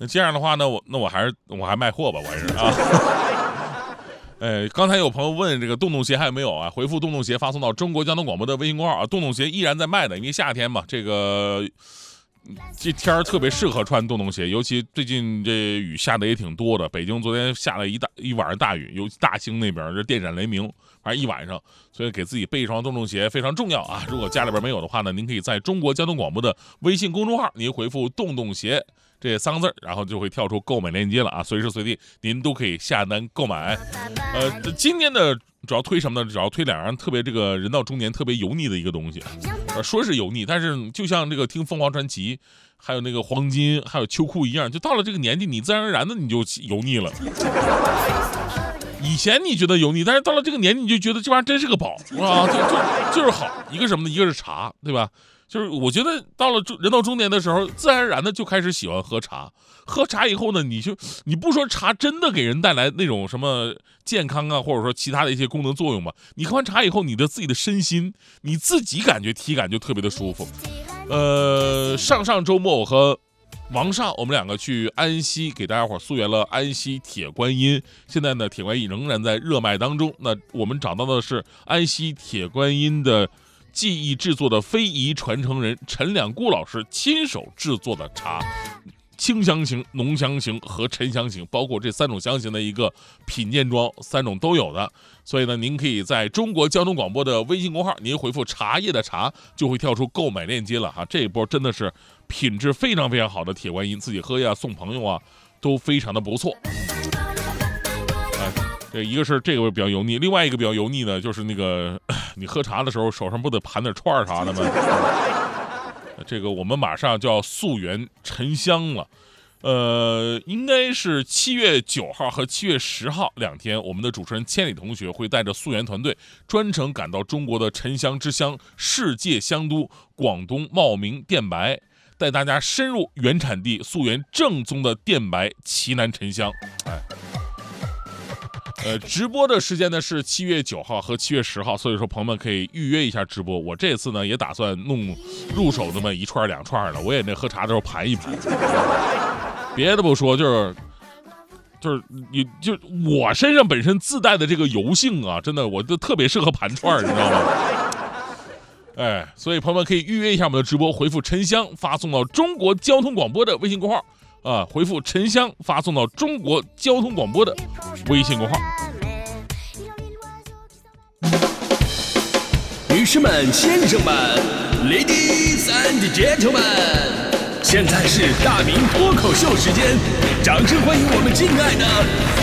那这样的话呢，我还卖货吧，我还是啊。刚才有朋友问这个洞洞鞋还有没有啊？回复洞洞鞋发送到中国交通广播的微信公号啊。洞洞鞋依然在卖的，因为夏天嘛，这天儿特别适合穿洞洞鞋，尤其最近这雨下的也挺多的。北京昨天下了一晚上大雨，尤其大兴那边这电闪雷鸣，反正一晚上，所以给自己备一双洞洞鞋非常重要啊。如果家里边没有的话呢，您可以在中国交通广播的微信公众号，您回复洞洞鞋这3个字，然后就会跳出购买链接了啊，随时随地您都可以下单购买。今天的主要推什么呢？主要推两样特别这个人到中年特别油腻的一个东西。说是油腻，但是就像这个听凤凰传奇，还有那个黄金，还有秋裤一样，就到了这个年纪，你自然而然的你就油腻了。以前你觉得油腻，但是到了这个年纪，你就觉得这玩意儿真是个宝啊，就是好。一个什么呢？一个是茶，对吧？就是我觉得到了人到中年的时候，自然而然的就开始喜欢喝茶。喝茶以后呢，你不说茶真的给人带来那种什么健康啊，或者说其他的一些功能作用吧，你喝完茶以后，你的自己的身心，你自己感觉体感就特别的舒服。上周末我和王上我们两个去安溪给大家伙溯源了安溪铁观音，现在呢铁观音仍然在热卖当中。那我们找到的是安溪铁观音的技艺制作的非遗传承人陈两姑老师亲手制作的茶，清香型、浓香型和沉香型，包括这3种香型的一个品鉴装，3种都有的。所以呢，您可以在中国交通广播的微信公号，您回复茶叶的茶，就会跳出购买链接了哈。这一波真的是品质非常非常好的铁观音，自己喝呀、送朋友啊，都非常的不错。这一个是这个比较油腻，另外一个比较油腻呢，就是那个你喝茶的时候手上不得盘点串儿啥的吗？这个我们马上就要溯源沉香了，应该是7月9号和7月10号2天，我们的主持人千里同学会带着溯源团队专程赶到中国的沉香之乡、世界香都广东茂名电白，带大家深入原产地溯源正宗的电白奇楠沉香。直播的时间呢是7月9号和7月10号，所以说朋友们可以预约一下直播。我这次呢也打算弄入手那么1串2串的，我也那喝茶的时候盘一盘。别的不说，就是我身上本身自带的这个油性啊，真的我就特别适合盘串，你知道吗？所以朋友们可以预约一下我们的直播，回复沉香发送到中国交通广播的微信公号。回复沉香发送到中国交通广播的微信公号。 女士们、先生们 ，Ladies and Gentlemen， 现在是大明脱口秀时间，掌声欢迎我们敬爱的